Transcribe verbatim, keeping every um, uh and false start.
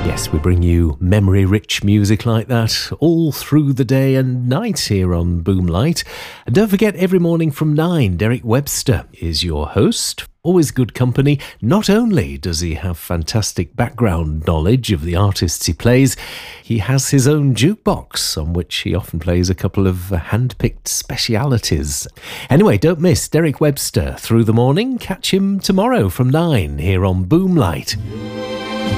Yes, we bring you memory-rich music like that all through the day and night here on Boomlight. And don't forget, every morning from nine, Derek Webster is your host. Always good company. Not only does he have fantastic background knowledge of the artists he plays, he has his own jukebox on which he often plays a couple of hand-picked specialities. Anyway, don't miss Derek Webster through the morning. Catch him tomorrow from nine here on Boomlight.